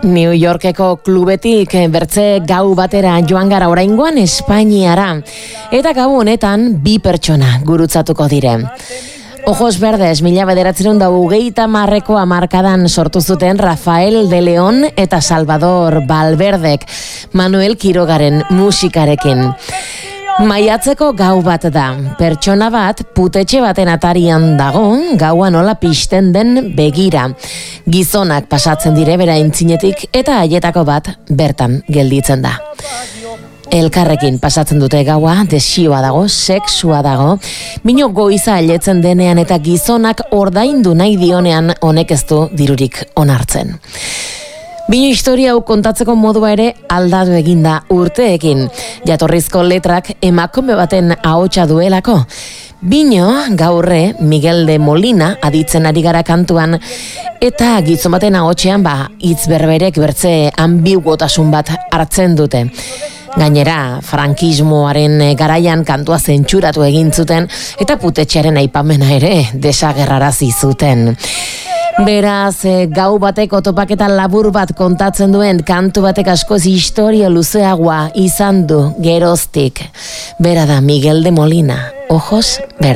New Yorkeko klubetik bertze gau batera joan gara oraingoan Espainiara. Eta gau honetan 2 pertsona gurutzatuko dire. Ojos Verdes 1930ko hamarkadan sortu zuten Rafael de León eta Salvador Valverdek Manuel Quirogaren musikarekin. Maiatzeko gau bat da, pertsona bat putetxe baten atarian dago, gaua nola pizten den begira. Gizonak pasatzen dire bera aintzinetik eta haietako bat bertan gelditzen da. Elkarrekin pasatzen dute gaua, desioa dago, sexua dago, bino goiza ailetzen denean eta gizonak ordaindu nahi dionean honek ez du dirurik onartzen. Bino historia hau kontatzeko modua ere aldatu eginda urteekin. Jatorrizko letrak emakume baten ahotsa duelako. Bino gaurre Miguel de Molina aditzen ari gara kantuan eta gizon baten ahotsean hitz berberek bertze ambiguotasun bat hartzen dute. Gainera, frankismoaren garaian kantua zentsuratu egin zuten eta putetxearen aipamena ere desagerrarazi zuten. Beraz, gau batek otopaketa labur bat kontatzen duen kantu batek askoz historia luzeagoa izan du geroztik. Bera da Miguel de Molina, Ojos Verdes.